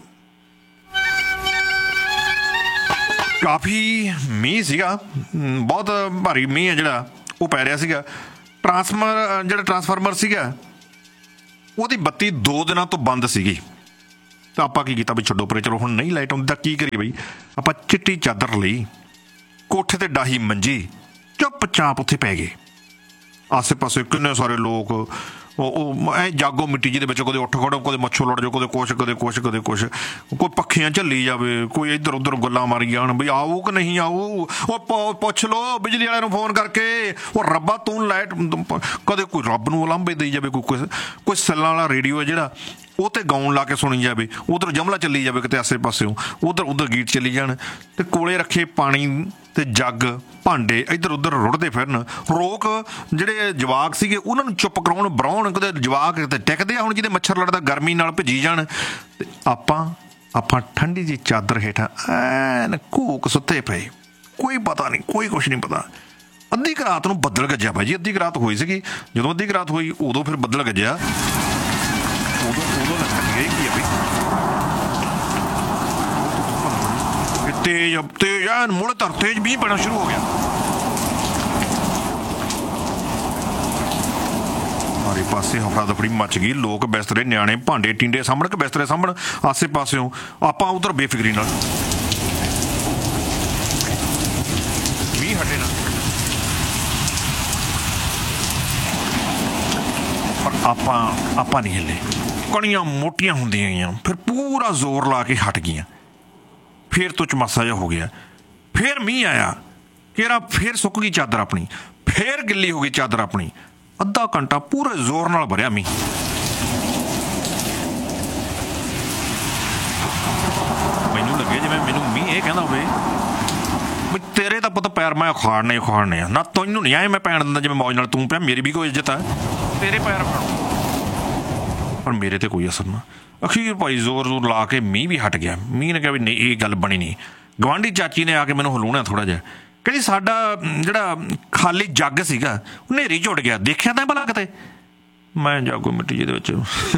ਕਾਫੀ ਮੀਂਹ ਸੀਗਾ, ਬਹੁਤ ਭਾਰੀ ਮੀਂਹ ਹੈ ਜਿਹੜਾ ਉਹ ਪੈ ਰਿਹਾ ਸੀਗਾ। ਟਰਾਂਸਫਰ ਜਿਹੜਾ ਟਰਾਂਸਫਾਰਮਰ ਸੀਗਾ ਉਹਦੀ ਬੱਤੀ ਦੋ ਦਿਨਾਂ ਤੋਂ ਬੰਦ ਸੀਗੀ। ਤਾਂ ਆਪਾਂ ਕੀ ਕੀਤਾ ਵੀ ਛੱਡੋ ਪਰੇ, ਚਲੋ ਹੁਣ ਨਹੀਂ ਲਾਈਟ ਆਉਂਦੀ ਤਾਂ ਕੀ ਕਰੀਏ ਬਈ। ਆਪਾਂ ਚਿੱਟੀ ਚਾਦਰ ਲਈ ਕੋਠੇ ਤੇ ਡਾਹੀ ਮੰਜੀ, ਚੁੱਪ ਚਾਪ ਉੱਥੇ ਪੈ ਗਏ। ਆਸੇ ਪਾਸੇ ਕਿੰਨੇ ਸਾਰੇ ਲੋਕ, ਉਹ ਐ ਜਾਗੋ ਮਿੱਟੀ ਜਿਹਦੇ ਵਿੱਚ ਕਦੇ ਉੱਠ ਖੜੋ, ਕਦੇ ਮੱਛੋ ਲੜ ਜਾਓ, ਕਦੇ ਕੁਛ ਕਦੇ ਕੁਛ ਕਦੇ ਕੁਛ, ਕੋਈ ਪੱਖੀਆਂ ਝੱਲੀ ਜਾਵੇ, ਕੋਈ ਇੱਧਰ ਉੱਧਰ ਗੱਲਾਂ ਮਾਰੀ ਜਾਣ ਵੀ ਆਓ ਕਿ ਨਹੀਂ ਆਓ। ਉਹ ਪੁੱਛ ਲਓ ਬਿਜਲੀ ਵਾਲਿਆਂ ਨੂੰ ਫੋਨ ਕਰਕੇ, ਉਹ ਰੱਬਾ ਤੂੰ ਲਾਈਟ, ਕਦੇ ਕੋਈ ਰੱਬ ਨੂੰ ਉਲਾਂਭੇ ਦੇਈ ਜਾਵੇ, ਕੋਈ ਕੋਈ ਸੈੱਲਾਂ ਵਾਲਾ ਰੇਡੀਓ ਹੈ ਜਿਹੜਾ ਉਹ ਤੇ ਗਾਉਣ ਲਾ ਕੇ ਸੁਣੀ ਜਾਵੇ, ਉਧਰ ਜਮਲਾ ਚੱਲੀ ਜਾਵੇ ਕਿਤੇ ਆਸੇ ਪਾਸਿਓਂ, ਉਧਰ ਉਧਰ ਗੀਤ ਚੱਲੀ ਜਾਣ, ਤੇ ਕੋਲੇ ਰੱਖੇ ਪਾਣੀ ਤੇ ਜੱਗ ਭਾਂਡੇ ਇੱਧਰ ਉੱਧਰ ਰੁੜਦੇ ਫਿਰਨ। ਰੋਕ ਜਿਹੜੇ ਜਵਾਕ ਸੀਗੇ ਉਹਨਾਂ ਨੂੰ ਚੁੱਪ ਕਰਾਉਣ, ਬਰਾਉਣ, ਕਦੇ ਜਵਾਕ ਤੇ ਟਿਕਦੇ ਆ ਹੁਣ ਜਿਹਦੇ ਮੱਛਰ ਲੜਦਾ ਗਰਮੀ ਨਾਲ ਭਿੱਜੀ ਜਾਣ। ਤੇ ਆਪਾਂ ਆਪਾਂ ਠੰਡੀ ਜਿਹੀ ਚਾਦਰ ਹੇਠਾਂ ਐਨ ਘੂਕ ਸੁੱਤੇ ਪਏ, ਕੋਈ ਪਤਾ ਨਹੀਂ, ਕੋਈ ਕੁਛ ਨਹੀਂ ਪਤਾ। ਅੱਧੀ ਕੁ ਰਾਤ ਨੂੰ ਬੱਦਲ ਗੱਜਿਆ ਭਾਈ ਜੀ, ਅੱਧੀ ਕੁ ਰਾਤ ਹੋਈ ਸੀਗੀ। ਜਦੋਂ ਅੱਧੀ ਕੁ ਰਾਤ ਹੋਈ ਉਦੋਂ ਫਿਰ ਬੱਦਲ ਗੱਜਿਆ, ਉਦੋਂ ਉਦੋਂ ਲੱਗ ਗਈ ਕੀ ਆ ਬਈ ਤੇਜ਼ ਤੇਜ਼ ਐਨ ਮੁੜ ਧਰ ਤੇਜ਼ ਮੀਂਹ ਪੈਣਾ ਸ਼ੁਰੂ ਹੋ ਗਿਆ। ਸਾਰੇ ਪਾਸੇ ਹਫੜਾ ਦਫੜੀ ਮੱਚ ਗਈ, ਲੋਕ ਬਿਸਤਰੇ, ਨਿਆਣੇ ਭਾਂਡੇ ਟਿੰਡੇ ਸਾਂਭਣ ਕੇ ਬਿਸਤਰੇ ਸਾਂਭਣ ਆਸੇ ਪਾਸਿਓਂ, ਆਪਾਂ ਉਧਰ ਬੇਫਿਕਰੀ ਨਾਲ ਮੀਂਹ ਹਟੇ ਨਾ। ਪਰ ਆਪਾਂ ਆਪਾਂ ਨਹੀਂ ਹਿੱਲੇ, ਕਣੀਆਂ ਮੋਟੀਆਂ ਹੁੰਦੀਆਂ ਗਈਆਂ, ਫਿਰ ਪੂਰਾ ਜ਼ੋਰ ਲਾ ਕੇ ਹਟ ਗਈਆਂ। ਫਿਰ ਤੋਂ ਚਮਾਸਾ ਜਿਹਾ ਹੋ ਗਿਆ, ਫਿਰ ਮੀਂਹ ਆਇਆ ਕਿਹੜਾ, ਫਿਰ ਸੁੱਕ ਗਈ ਚਾਦਰ ਆਪਣੀ, ਫਿਰ ਗਿੱਲੀ ਹੋ ਗਈ ਚਾਦਰ ਆਪਣੀ। ਅੱਧਾ ਘੰਟਾ ਪੂਰੇ ਜ਼ੋਰ ਨਾਲ ਭਰਿਆ ਮੀਂਹ। ਮੈਨੂੰ ਲੱਗੇ ਜਿਵੇਂ ਮੈਨੂੰ ਮੀਂਹ ਇਹ ਕਹਿੰਦਾ ਹੋਵੇ ਵੀ ਤੇਰੇ ਤਾਂ ਪੁੱਤ ਪੈਰ ਮੈਂ ਉਖਾੜਨੇ ਉਖਾੜਨੇ ਆ ਨਾ, ਤੈਨੂੰ ਨਹੀਂ ਆਏ ਮੈਂ ਪੈਣ ਦਿੰਦਾ ਜਿਵੇਂ ਮੌਜ ਨਾਲ ਤੂੰ ਪਿਆ, ਮੇਰੀ ਵੀ ਕੋਈ ਇੱਜ਼ਤ ਹੈ, ਤੇਰੇ ਪੈਰ ਫੜ। ਪਰ ਮੇਰੇ ਤੇ ਕੋਈ ਅਸਰ ਨਾ। ਅਖੀਰ ਭਾਈ ਜ਼ੋਰ ਜ਼ੋਰ ਲਾ ਕੇ ਮੀਂਹ ਵੀ ਹਟ ਗਿਆ। ਮੀਂਹ ਨੇ ਕਿਹਾ ਵੀ ਨਹੀਂ ਇਹ ਗੱਲ ਬਣੀ ਨਹੀਂ। ਗਵਾਂਢੀ ਚਾਚੀ ਨੇ ਆ ਕੇ ਮੈਨੂੰ ਹਲੂਣਾ ਥੋੜ੍ਹਾ ਜਿਹਾ, ਕਹਿੰਦੀ ਸਾਡਾ ਜਿਹੜਾ ਖਾਲੀ ਜੱਗ ਸੀਗਾ ਉਹ ਹਨੇਰੀ ਝੁੱਟ ਗਿਆ, ਦੇਖਿਆ ਤਾਂ ਭਲਾ ਕਿਤੇ। ਮੈਂ ਜਾਗੋ ਮਿੱਟੀ ਜਿਹਦੇ ਵਿੱਚ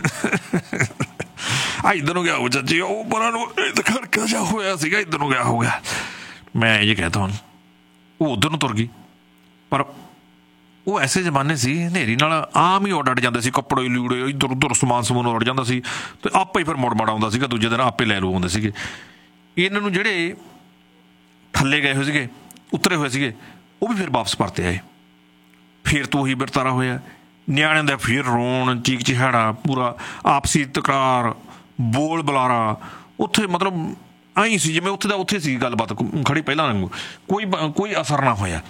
ਆ ਇੱਧਰ ਨੂੰ ਗਿਆ ਉਹ ਚਾਚੀ, ਉਹ ਪਰਾਂ ਨੂੰ ਖੜਕਾ ਜਿਹਾ ਹੋਇਆ ਸੀਗਾ, ਇੱਧਰ ਨੂੰ ਗਿਆ ਹੋ ਗਿਆ। ਮੈਂ ਇਹ ਕਹਿ ਤਾ ਹੁਣ, ਉਹ ਉੱਧਰ ਨੂੰ ਤੁਰ ਗਈ। ਪਰ ਉਹ ਐਸੇ ਜ਼ਮਾਨੇ ਸੀ ਹਨੇਰੀ ਨਾਲ ਆਮ ਹੀ ਉੱਡ ਅੱਡ ਜਾਂਦੇ ਸੀ, ਕੱਪੜੇ ਲੀੜੇ ਇੱਧਰ ਉੱਧਰ ਸਮਾਨ ਸਮੂਨ ਉੱਡ ਜਾਂਦਾ ਸੀ, ਅਤੇ ਆਪੇ ਹੀ ਫਿਰ ਮੁੜ ਮੁੜ ਆਉਂਦਾ ਸੀਗਾ, ਦੂਜੇ ਦਿਨ ਆਪੇ ਲੈ ਲਓ ਆਉਂਦੇ ਸੀਗੇ। ਇਹਨਾਂ ਨੂੰ ਜਿਹੜੇ ਥੱਲੇ ਗਏ ਹੋਏ ਸੀਗੇ, ਉਤਰੇ ਹੋਏ ਸੀਗੇ, ਉਹ ਵੀ ਫਿਰ ਵਾਪਸ ਪਰਤੇ ਆਏ। ਫਿਰ ਤੋਂ ਉਹੀ ਵਰਤਾਰਾ ਹੋਇਆ, ਨਿਆਣਿਆਂ ਦਾ ਫਿਰ ਰੋਣ, ਚੀਕ ਚਿਹਾੜਾ, ਪੂਰਾ ਆਪਸੀ ਤਕਰਾਰ, ਬੋਲ ਬੁਲਾਰਾ। ਉੱਥੇ ਮਤਲਬ ਆਈ ਸੀ ਜਿਵੇਂ ਉੱਥੇ ਦਾ ਉੱਥੇ ਸੀ ਗੱਲਬਾਤ ਖੜੀ ਪਹਿਲਾਂ ਵਾਂਗੂ, ਕੋਈ ਕੋਈ ਅਸਰ ਨਾ ਹੋਇਆ।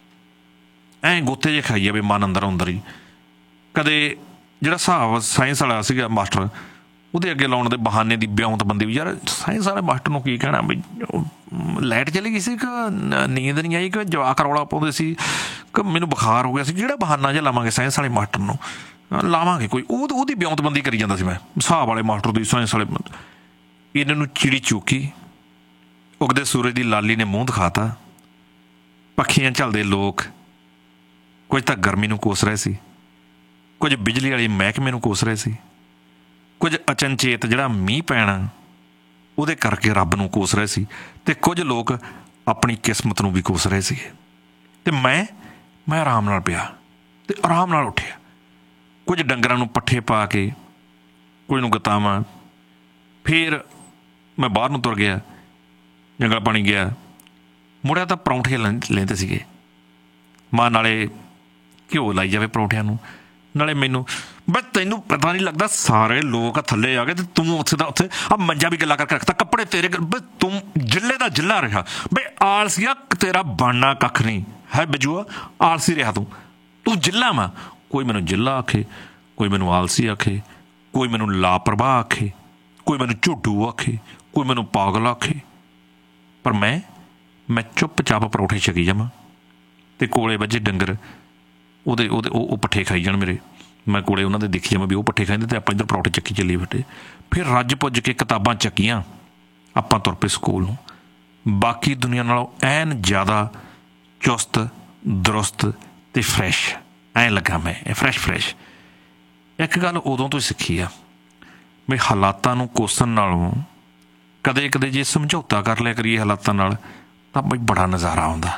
ਐਂ ਗੋਤੇ ਜਿਹੇ ਖਾਈ ਜਾਵੇ ਮਨ ਅੰਦਰ ਅੰਦਰ ਹੀ। ਕਦੇ ਜਿਹੜਾ ਹਿਸਾਬ ਸਾਇੰਸ ਵਾਲਾ ਸੀਗਾ ਮਾਸਟਰ, ਉਹਦੇ ਅੱਗੇ ਲਾਉਣ ਦੇ ਬਹਾਨੇ ਦੀ ਬਿਉਂਤ ਬੰਦੀ ਵੀ, ਯਾਰ ਸਾਇੰਸ ਵਾਲੇ ਮਾਸਟਰ ਨੂੰ ਕੀ ਕਹਿਣਾ ਵੀ ਲਾਈਟ ਚਲੀ ਗਈ ਸੀ ਕਿ ਨੀਂਦ ਨਹੀਂ ਆਈ ਕਿ ਜਵਾਕ ਰੌਲਾ ਪਾਉਂਦੇ ਸੀ ਕਿ ਮੈਨੂੰ ਬੁਖਾਰ ਹੋ ਗਿਆ ਸੀ, ਜਿਹੜਾ ਬਹਾਨਾ ਜਿਹਾ ਲਾਵਾਂਗੇ ਸਾਇੰਸ ਵਾਲੇ ਮਾਸਟਰ ਨੂੰ ਲਾਵਾਂਗੇ ਕੋਈ, ਉਹ ਉਹਦੀ ਬਿਉਂਤਬੰਦੀ ਕਰੀ ਜਾਂਦਾ ਸੀ ਮੈਂ ਹਿਸਾਬ ਵਾਲੇ ਮਾਸਟਰ ਦੀ, ਸਾਇੰਸ ਵਾਲੇ। ਇਹਨਾਂ ਨੂੰ ਚਿੜੀ ਚੂਕੀ, ਉਗਦੇ ਸੂਰਜ ਦੀ ਲਾਲੀ ਨੇ ਮੂੰਹ ਦਿਖਾਤਾ। ਪੱਖੀਆਂ ਝੱਲਦੇ ਲੋਕ ਕੁਝ ਤਾਂ ਗਰਮੀ ਨੂੰ ਕੋਸ ਰਹੇ ਸੀ, ਕੁਝ ਬਿਜਲੀ ਵਾਲੇ ਮਹਿਕਮੇ ਨੂੰ ਕੋਸ ਰਹੇ ਸੀ, ਕੁਝ ਅਚਨਚੇਤ ਜਿਹੜਾ ਮੀਂਹ ਪੈਣਾ ਉਹਦੇ ਕਰਕੇ ਰੱਬ ਨੂੰ ਕੋਸ ਰਹੇ ਸੀ, ਅਤੇ ਕੁਝ ਲੋਕ ਆਪਣੀ ਕਿਸਮਤ ਨੂੰ ਵੀ ਕੋਸ ਰਹੇ ਸੀਗੇ। ਅਤੇ ਮੈਂ ਮੈਂ ਆਰਾਮ ਨਾਲ ਪਿਆ ਅਤੇ ਆਰਾਮ ਨਾਲ ਉੱਠਿਆ। ਕੁਝ ਡੰਗਰਾਂ ਨੂੰ ਪੱਠੇ ਪਾ ਕੇ, ਕੁਝ ਨੂੰ ਗਤਾਵਾਂ। ਫਿਰ ਮੈਂ ਬਾਹਰ ਨੂੰ ਤੁਰ ਗਿਆ, ਜੰਗਲ ਪਾਣੀ ਗਿਆ, ਮੁੜਿਆ ਤਾਂ ਪਰੌਂਠੇ ਲੈ ਲੈਂਦੇ ਸੀਗੇ। ਮਾਂ ਨਾਲੇ ਘਿਓ ਲਾਈ ਜਾਵੇ ਪਰੌਂਠਿਆਂ ਨੂੰ, ਨਾਲੇ ਮੈਨੂੰ ਬਸ ਤੈਨੂੰ ਪਤਾ ਨਹੀਂ ਲੱਗਦਾ ਸਾਰੇ ਲੋਕ ਥੱਲੇ ਆ ਗਏ ਅਤੇ ਤੂੰ ਉੱਥੇ ਦਾ ਉੱਥੇ ਆ ਮੰਜਾ ਵੀ ਗੱਲਾਂ ਕਰਕੇ ਰੱਖਤਾ, ਕੱਪੜੇ ਤੇਰੇ ਬਸ ਤੂੰ ਜਿੱਲੇ ਦਾ ਜਿੱਲਾ ਰਿਹਾ ਬਈ। ਆਲਸੀਆ ਤੇਰਾ ਬਣਨਾ ਕੱਖ ਨਹੀਂ ਹੈ ਬਜੂਆ, ਆਲਸੀ ਰਿਹਾ ਤੂੰ, ਤੂੰ ਜਿੱਲਾ ਵਾ। ਕੋਈ ਮੈਨੂੰ ਜਿੱਲਾ ਆਖੇ, ਕੋਈ ਮੈਨੂੰ ਆਲਸੀ ਆਖੇ, ਕੋਈ ਮੈਨੂੰ ਲਾਪਰਵਾਹ ਆਖੇ, ਕੋਈ ਮੈਨੂੰ ਝੁੱਡੂ ਆਖੇ, ਕੋਈ ਮੈਨੂੰ ਪਾਗਲ ਆਖੇ, ਪਰ ਮੈਂ ਮੈਂ ਚੁੱਪ ਚਾਪ ਪਰੌਠੇ ਛਕੀ ਜਾਵਾਂ ਅਤੇ ਕੋਲੇ ਵੱਜੇ ਡੰਗਰ ਉਹਦੇ ਉਹਦੇ ਉਹ ਪੱਠੇ ਖਾਈ ਜਾਣ ਮੇਰੇ। ਮੈਂ ਕੋਲੇ ਉਹਨਾਂ ਦੇ ਦੇਖੀ ਜਾਵਾਂ ਵੀ ਉਹ ਪੱਠੇ ਖਾਂਦੇ ਅਤੇ ਆਪਾਂ ਇੱਧਰ ਪਰੌਠੇ ਚੱਕੀ ਚੱਲੀਏ ਫੱਟੇ। ਫਿਰ ਰੱਜ ਪੁੱਜ ਕੇ ਕਿਤਾਬਾਂ ਚੱਕੀਆਂ, ਆਪਾਂ ਤੁਰ ਪਏ ਸਕੂਲ ਨੂੰ। ਬਾਕੀ ਦੁਨੀਆ ਨਾਲੋਂ ਐਨ ਜ਼ਿਆਦਾ ਚੁਸਤ ਦਰੁਸਤ ਅਤੇ ਫਰੈਸ਼ ਐਂ ਲੱਗਾ ਮੈਂ ਫਰੈਸ਼ ਫਰੈਸ਼। ਇੱਕ ਗੱਲ ਉਦੋਂ ਤੋਂ ਹੀ ਸਿੱਖੀ ਆ ਵੀ ਹਾਲਾਤਾਂ ਨੂੰ ਕੋਸਣ ਨਾਲੋਂ ਕਦੇ ਕਦੇ ਜੇ ਸਮਝੌਤਾ ਕਰ ਲਿਆ ਕਰੀਏ ਹਾਲਾਤਾਂ ਨਾਲ ਤਾਂ ਬਈ ਬੜਾ ਨਜ਼ਾਰਾ ਆਉਂਦਾ।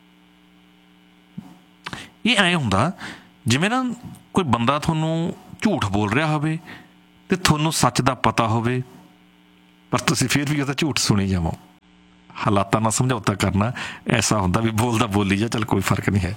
ਇਹ ਐਂ ਹੁੰਦਾ ਜਿਵੇਂ ਨਾ ਕੋਈ ਬੰਦਾ ਤੁਹਾਨੂੰ ਝੂਠ ਬੋਲ ਰਿਹਾ ਹੋਵੇ ਅਤੇ ਤੁਹਾਨੂੰ ਸੱਚ ਦਾ ਪਤਾ ਹੋਵੇ ਪਰ ਤੁਸੀਂ ਫਿਰ ਵੀ ਉਹਦਾ ਝੂਠ ਸੁਣੀ ਜਾਵੋ। ਹਾਲਾਤਾਂ ਨਾਲ ਸਮਝੌਤਾ ਕਰਨਾ ਐਸਾ ਹੁੰਦਾ ਵੀ ਬੋਲਦਾ ਬੋਲੀ ਜਾ, ਚੱਲ ਕੋਈ ਫਰਕ ਨਹੀਂ ਹੈ।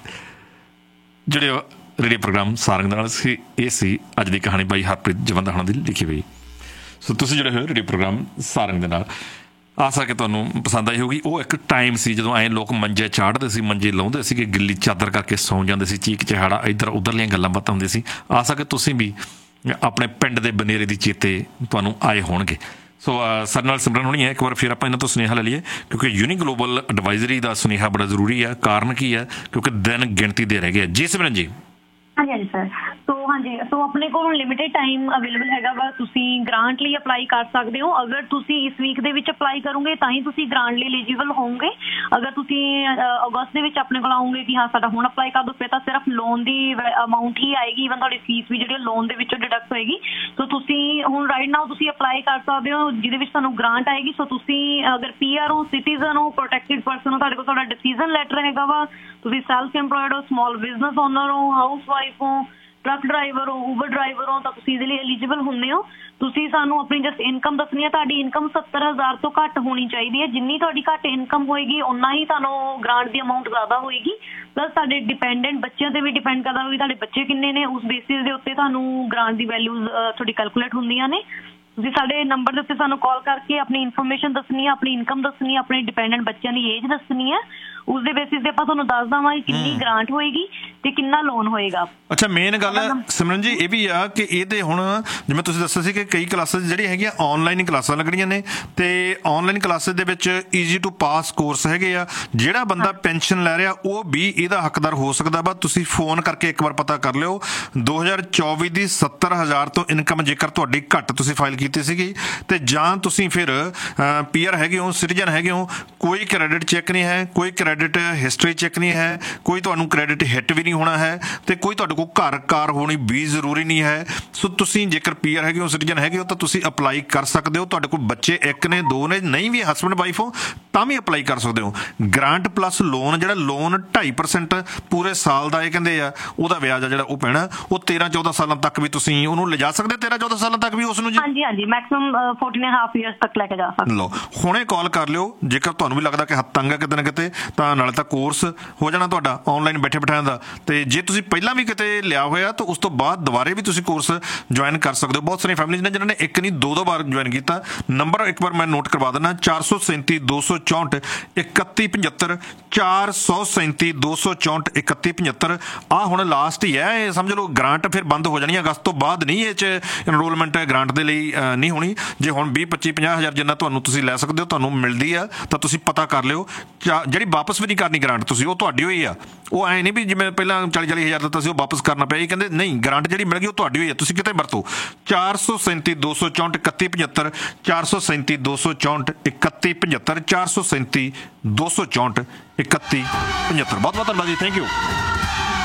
ਜਿਹੜੇ ਰੇਡੀਓ ਪ੍ਰੋਗਰਾਮ ਸਾਰੰਗ ਦੇ ਨਾਲ ਸੀ, ਇਹ ਸੀ ਅੱਜ ਦੀ ਕਹਾਣੀ ਬਾਈ ਹਰਪ੍ਰੀਤ ਜਵੰਦਾ ਹੋਣਾ ਦੀ ਲਿਖੀ ਹੋਈ। ਸੋ ਤੁਸੀਂ ਜਿਹੜੇ ਹੋਏ ਰੇਡੀਓ ਪ੍ਰੋਗਰਾਮ ਸਾਰੰਗ ਦੇ ਨਾਲ, ਆਸ ਆ ਕਿ ਤੁਹਾਨੂੰ ਪਸੰਦ ਆਈ ਹੋਊਗੀ। ਉਹ ਇੱਕ ਟਾਈਮ ਸੀ ਜਦੋਂ ਐਂ ਲੋਕ ਮੰਜੇ ਚਾੜ੍ਹਦੇ ਸੀ, ਮੰਜੇ ਲਾਉਂਦੇ ਸੀਗੇ, ਗਿੱਲੀ ਚਾਦਰ ਕਰਕੇ ਸੌਂ ਜਾਂਦੇ ਸੀ, ਚੀਕ ਚਿਹਾੜਾ ਇੱਧਰ ਉੱਧਰਲੀਆਂ ਗੱਲਾਂ ਬਾਤਾਂ ਹੁੰਦੀਆਂ ਸੀ। ਆਸ ਆ ਕਿ ਤੁਸੀਂ ਵੀ ਆਪਣੇ ਪਿੰਡ ਦੇ ਬਨੇਰੇ ਦੀ ਚੇਤੇ ਤੁਹਾਨੂੰ ਆਏ ਹੋਣਗੇ। ਸੋ ਸਾਡੇ ਨਾਲ ਸਿਮਰਨ ਹੋਣੀ ਹੈ। ਇੱਕ ਵਾਰ ਫਿਰ ਆਪਾਂ ਇਹਨਾਂ ਤੋਂ ਸੁਨੇਹਾ ਲੈ ਲਈਏ ਕਿਉਂਕਿ ਯੂਨੀ ਗਲੋਬਲ ਐਡਵਾਈਜ਼ਰੀ ਦਾ ਸੁਨੇਹਾ ਬੜਾ ਜ਼ਰੂਰੀ ਹੈ। ਕਾਰਨ ਕੀ ਹੈ? ਕਿਉਂਕਿ ਦਿਨ ਗਿਣਤੀ ਦੇ ਰਹਿ ਗਏ। ਜੀ ਸਿਮਰਨ ਜੀ। ਹਾਂਜੀ ਹਾਂਜੀ ਸਰ। ਸੋ ਹਾਂਜੀ ਸੋ ਆਪਣੇ ਕੋਲ ਲਿਮਿਟਿਡ ਟਾਈਮ ਅਵੇਲੇਬਲ ਹੈਗਾ ਵਾ, ਤੁਸੀਂ ਗ੍ਰਾਂਟ ਲਈ ਅਪਲਾਈ ਕਰ ਸਕਦੇ ਹੋ। ਅਗਰ ਤੁਸੀਂ ਇਸ ਵੀਕ ਦੇ ਵਿੱਚ ਅਪਲਾਈ ਕਰੋਗੇ ਤਾਂ ਹੀ ਤੁਸੀਂ ਗ੍ਰਾਂਟ ਲਈ ਐਲੀਜੀਬਲ ਹੋਵੋਗੇ। ਅਗਰ ਤੁਸੀਂ ਅਗਸਤ ਦੇ ਵਿੱਚ ਆਪਣੇ ਕੋਲ ਆਉਂਗੇ ਕਿ ਹਾਂ ਸਾਡਾ ਹੁਣ ਅਪਲਾਈ ਕਰ ਦਿਓ, ਫਿਰ ਤਾਂ ਸਿਰਫ ਲੋਨ ਦੀ ਅਮਾਊਂਟ ਹੀ ਆਏਗੀ, ਈਵਨ ਤੁਹਾਡੀ ਫੀਸ ਵੀ ਜਿਹੜੀ ਲੋਨ ਦੇ ਵਿੱਚੋਂ ਡਿਡਕਟ ਹੋਏਗੀ। ਸੋ ਤੁਸੀਂ ਹੁਣ ਰਾਈਟ ਨਾਓ ਤੁਸੀਂ ਅਪਲਾਈ ਕਰ ਸਕਦੇ ਹੋ ਜਿਹਦੇ ਵਿੱਚ ਤੁਹਾਨੂੰ ਗ੍ਰਾਂਟ ਆਏਗੀ। ਸੋ ਤੁਸੀਂ ਅਗਰ ਪੀ ਆਰ ਹੋ, ਸਿਟੀਜ਼ਨ ਹੋ, ਪ੍ਰੋਟੈਕਟਿਡ ਪਰਸਨ ਹੋ, ਤੁਹਾਡੇ ਕੋਲ ਤੁਹਾਡਾ ਡਿਸੀਜ਼ਨ ਲੈਟਰ ਹੈਗਾ ਵਾ, ਤੁਸੀਂ ਸੈਲਫ ਇੰਪਲੋਇਡ ਹੋ, ਸਮਾਲ ਬਿਜ਼ਨਸ ਓਨਰ ਹੋ, ਹਾਊਸ ਵਾਈਫ ਹੋ, ਟਰੱਕ ਡਰਾਈਵਰ ਹੋ, ਊਬਰ ਡਰਾਈਵਰ ਹੋ, ਤਾਂ ਤੁਸੀਂ ਇਹਦੇ ਲਈ ਐਲੀਜੀਬਲ ਹੁੰਦੇ ਹੋ। ਤੁਸੀਂ ਸਾਨੂੰ ਆਪਣੀ ਜਸਟ ਇਨਕਮ ਦੱਸਣੀ ਹੈ। ਤੁਹਾਡੀ ਇਨਕਮ ਸੱਤਰ ਹਜ਼ਾਰ ਤੋਂ ਘੱਟ ਹੋਣੀ ਚਾਹੀਦੀ ਹੈ। ਜਿੰਨੀ ਤੁਹਾਡੀ ਘੱਟ ਇਨਕਮ ਹੋਏਗੀ ਓਨਾ ਹੀ ਤੁਹਾਨੂੰ ਗ੍ਰਾਂਟ ਦੀ ਅਮਾਊਂਟ ਜ਼ਿਆਦਾ ਹੋਏਗੀ। ਪਲੱਸ ਤੁਹਾਡੇ ਡਿਪੈਂਡੈਂਟ ਬੱਚਿਆਂ 'ਤੇ ਵੀ ਡਿਪੈਂਡ ਕਰਦਾ ਹੋਵੇ ਤੁਹਾਡੇ ਬੱਚੇ ਕਿੰਨੇ ਨੇ, ਉਸ ਬੇਸਿਸ ਦੇ ਉੱਤੇ ਤੁਹਾਨੂੰ ਗ੍ਰਾਂਟ ਦੀ ਵੈਲਿਊਜ਼ ਤੁਹਾਡੀ ਕੈਲਕੂਲੇਟ ਹੁੰਦੀਆਂ ਨੇ। ਤੁਸੀਂ ਸਾਡੇ ਨੰਬਰ ਦੇ ਉੱਤੇ ਸਾਨੂੰ ਕਾਲ ਕਰਕੇ ਆਪਣੀ ਇਨਫੋਰਮੇਸ਼ਨ ਦੱਸਣੀ ਹੈ, ਆਪਣੀ ਇਨਕਮ ਦੱਸਣੀ ਹੈ, ਆਪਣੇ ਡਿਪੈਂਡੈਂਟ ਬੱਚਿਆਂ ਦੀ ਏਜ ਦੱਸਣੀ ਹੈ। ਉਸ ਦੇ ਬੇਸਿਸ ਤੇ ਆਪਾਂ ਤੁਹਾਨੂੰ ਦੱਸ ਦੇਵਾਂਗੇ ਕਿੰਨੀ ਗ੍ਰਾਂਟ ਹੋਏਗੀ ਤੇ ਕਿੰਨਾ ਲੋਨ ਹੋਏਗਾ। ਅੱਛਾ, ਮੇਨ ਗੱਲ ਸਿਮਰਨ ਜੀ ਇਹ ਵੀ ਆ ਕਿ ਇਹਦੇ ਹੁਣ ਜਿਵੇਂ ਤੁਸੀਂ ਦੱਸਿਆ ਸੀ ਕਿ ਕਈ ਕਲਾਸਿਸ ਜਿਹੜੀਆਂ ਹੈਗੀਆਂ ਆਨਲਾਈਨ ਹੀ ਕਲਾਸਾਂ ਲੱਗਣੀਆਂ ਨੇ ਤੇ ਆਨਲਾਈਨ ਕਲਾਸਿਸ ਦੇ ਵਿੱਚ ਈਜ਼ੀ ਟੂ ਪਾਸ ਕੋਰਸ ਹੈਗੇ ਆ। ਜਿਹੜਾ ਬੰਦਾ ਪੈਨਸ਼ਨ ਲੈ ਰਿਹਾ ਉਹ ਵੀ ਇਹਦਾ ਹੱਕਦਾਰ ਹੋ ਸਕਦਾ ਵਾ। ਤੁਸੀਂ ਫੋਨ ਕਰਕੇ ਇੱਕ ਵਾਰ ਪਤਾ ਕਰ ਲਿਓ। ਦੋ ਹਜ਼ਾਰ ਚੌਵੀ ਦੀ ਸੱਤਰ ਹਜ਼ਾਰ ਤੋਂ ਇਨਕਮ ਜੇਕਰ ਤੁਹਾਡੀ ਘੱਟ ਤੁਸੀਂ ਫਾਈਲ ਕੀਤੀ ਸੀਗੀ ਤੇ ਜਾਂ ਤੁਸੀਂ ਫਿਰ ਪੀ ਆਰ ਹੈਗੇ ਹੋ, ਸਿਟੀਜ਼ਨ ਹੈਗੇ ਹੋ, ਕੋਈ ਕ੍ਰੈਡਿਟ ਚੈੱਕ ਨਹੀਂ ਹੈ, ਕੋਈ ਕ੍ਰੈਡਿਟ ਹਿਸਟਰੀ ਚੈੱਕ ਨਹੀਂ ਹੈ, ਕੋਈ ਤੁਹਾਨੂੰ ਕ੍ਰੈਡਿਟ ਹਿੱਟ ਵੀ ਨਹੀਂ ਹੋਣਾ ਹੈ ਤੇ ਕੋਈ ਤੁਹਾਡੇ ਕੋਲ ਘਰ ਕਾਰ ਹੋਣੀ ਵੀ ਜ਼ਰੂਰੀ ਨਹੀਂ ਹੈ। ਸੋ ਤੁਸੀਂ ਜੇਕਰ ਪੀ ਆਰ ਹੈਗੇ ਹੋ, ਸਿਟੀਜ਼ਨ ਹੈਗੇ ਹੋ ਤਾਂ ਤੁਸੀਂ ਅਪਲਾਈ ਕਰ ਸਕਦੇ ਹੋ। ਤੁਹਾਡੇ ਕੋਲ ਬੱਚੇ ਇੱਕ ਨੇ, ਦੋ ਨੇ, ਨਹੀਂ ਵੀ ਹਸਬੈਂਡ ਵਾਈਫ ਹੋ ਤਾਂ ਵੀ ਅਪਲਾਈ ਕਰ ਸਕਦੇ ਹੋ। ਗ੍ਰਾਂਟ ਪਲੱਸ ਲੋਨ, ਜਿਹੜਾ ਲੋਨ ਢਾਈ ਪਰਸੈਂਟ ਪੂਰੇ ਸਾਲ ਦਾ ਇਹ ਕਹਿੰਦੇ ਆ ਉਹਦਾ ਵਿਆਜ ਆ ਜਿਹੜਾ ਉਹ ਪੈਣਾ, ਉਹ ਤੇਰਾਂ ਚੌਦਾਂ ਸਾਲਾਂ ਤੱਕ ਵੀ ਤੁਸੀਂ ਉਹਨੂੰ ਲਿਜਾ ਸਕਦੇ। ਤੇਰਾਂ ਚੌਦਾਂ ਸਾਲਾਂ ਤੱਕ ਵੀ ਉਸ ਨੂੰ ਹਾਂਜੀ ਹਾਂਜੀ maximum fourteen and half years ਤੱਕ ਲੈ ਕੇ ਜਾ ਸਕਦੇ। ਲਓ ਹੁਣੇ ਕਾਲ ਕਰ ਲਿਓ ਜੇਕਰ ਤੁਹਾਨੂੰ ਵੀ ਲੱਗਦਾ ਕਿ ਹੱਥ ਤੰਗ ਹੈ ਕਿਤੇ ਨਾ ਕਿਤੇ, ਤਾਂ ਨਾਲੇ ਤਾਂ ਕੋਰਸ ਹੋ ਜਾਣਾ ਤੁਹਾਡਾ ਆਨਲਾਈਨ ਬੈਠੇ ਬਿਠਾਇਆ ਦਾ, ਤੇ ਜੇ ਤੁਸੀਂ ਪਹਿਲਾਂ ਵੀ ਕਿਤੇ ਲਿਆ ਹੋਇਆ ਤਾਂ ਉਸ ਤੋਂ ਬਾਅਦ ਦੁਬਾਰੇ ਵੀ ਤੁਸੀਂ ਕੋਰਸ ਜੁਆਇਨ ਕਰ ਸਕਦੇ ਹੋ। ਬਹੁਤ ਸਾਰੀਆਂ ਫੈਮਿਲੀਜ਼ ਨੇ ਜਿਨ੍ਹਾਂ ਨੇ ਇੱਕ ਨਹੀਂ ਦੋ ਦੋ ਵਾਰ ਜੁਆਇਨ ਕੀਤਾ। ਨੰਬਰ ਇੱਕ ਵਾਰ ਮੈਂ ਨੋਟ ਕਰਵਾ ਦਿੰਦਾ, ਚਾਰ ਸੌ ਸੈਂਤੀ ਦੋ ਸੌ ਚੌਂਹਠ ਇਕੱਤੀ ਪਝੱਤਰ, ਚਾਰ ਸੌ ਸੈਂਤੀ ਦੋ ਸੌ ਚੌਂਹਠ ਇਕੱਤੀ ਪਝੱਤਰ। ਆਹ ਹੁਣ ਲਾਸਟ ਹੀ ਹੈ, ਇਹ ਸਮਝ ਲਓ ਗ੍ਰਾਂਟ ਫਿਰ ਬੰਦ ਹੋ ਜਾਣੀ ਅਗਸਤ ਤੋਂ ਬਾਅਦ ਨਹੀਂ ਇਹ 'ਚ ਇਨਰੋਲਮੈਂਟ ਗ੍ਰਾਂਟ ਦੇ ਲਈ ਨਹੀਂ ਹੋਣੀ। ਜੇ ਹੁਣ ਵੀਹ ਪੱਚੀ ਪੰਜਾਹ ਹਜ਼ਾਰ ਜਿੰਨਾ ਤੁਹਾਨੂੰ ਤੁਸੀਂ ਲੈ ਸਕਦੇ ਹੋ ਤੁਹਾਨੂੰ ਮਿਲਦੀ ਆ ਤਾਂ ਤੁਸੀਂ ਪਤਾ ਕਰ ਲਿਓ। ਜਿਹੜੀ ਵਾਪਸ ਵੀ ਨਹੀਂ ਕਰਨੀ ਗ੍ਰਾਂਟ ਤੁਸੀਂ, ਉਹ ਤੁਹਾਡੀ ਹੋਈ ਆ। ਉਹ ਐਂ ਨਹੀਂ ਵੀ ਜਿਵੇਂ ਪਹਿਲਾਂ ਚਾਲੀ ਚਾਲੀ ਹਜ਼ਾਰ ਦਿੱਤਾ ਸੀ ਉਹ ਵਾਪਸ ਕਰਨਾ ਪਿਆ। ਇਹ ਕਹਿੰਦੇ ਨਹੀਂ, ਗ੍ਰਾਂਟ ਜਿਹੜੀ ਮਿਲ ਗਈ ਉਹ ਤੁਹਾਡੀ ਹੋਈ ਆ, ਤੁਸੀਂ ਕਿਤੇ ਵਰਤੋ। ਚਾਰ ਸੌ ਸੈਂਤੀ ਦੋ ਸੌ ਚੌਂਹਠ ਇਕੱਤੀ ਪਝੱਤਰ, ਚਾਰ ਸੌ ਸੈਂਤੀ ਦੋ ਸੌ ਚੌਂਹਠ ਇਕੱਤੀ ਪਝੱਤਰ, ਚਾਰ ਸੌ ਸੈਂਤੀ ਦੋ ਸੌ ਚੌਂਹਠ ਇਕੱਤੀ ਪਝੱਤਰ। ਬਹੁਤ ਬਹੁਤ ਧੰਨਵਾਦ ਜੀ, ਥੈਂਕ ਯੂ।